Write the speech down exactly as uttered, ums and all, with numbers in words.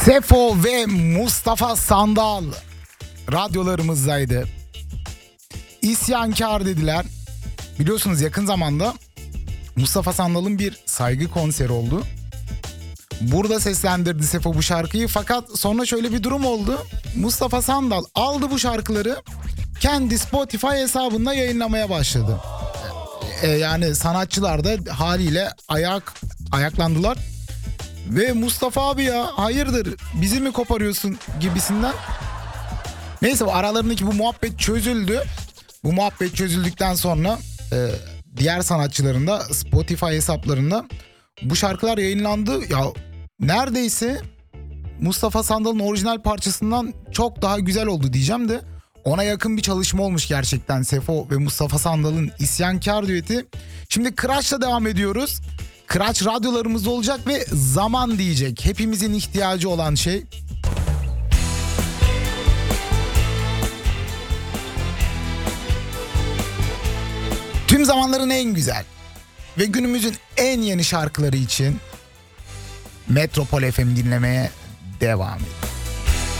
Sefo ve Mustafa Sandal radyolarımızdaydı. İsyankar dediler. Biliyorsunuz yakın zamanda Mustafa Sandal'ın bir saygı konseri oldu. Burada seslendirdi Sefo bu şarkıyı, fakat sonra şöyle bir durum oldu. Mustafa Sandal aldı bu şarkıları, kendi Spotify hesabında yayınlamaya başladı. E, yani sanatçılar da haliyle ayak ayaklandılar. Ve Mustafa abi ya hayırdır bizi mi koparıyorsun gibisinden. Neyse, aralarındaki bu muhabbet çözüldü. Bu muhabbet çözüldükten sonra e, diğer sanatçıların da Spotify hesaplarında bu şarkılar yayınlandı. Ya neredeyse Mustafa Sandal'ın orijinal parçasından çok daha güzel oldu diyeceğim de ona yakın bir çalışma olmuş gerçekten Sefo ve Mustafa Sandal'ın İsyankar düeti. Şimdi Kıraç'la devam ediyoruz. Kıraç radyolarımızda olacak ve zaman diyecek. Hepimizin ihtiyacı olan şey. Tüm zamanların en güzel ve günümüzün en yeni şarkıları için Metropol F M dinlemeye devam edin.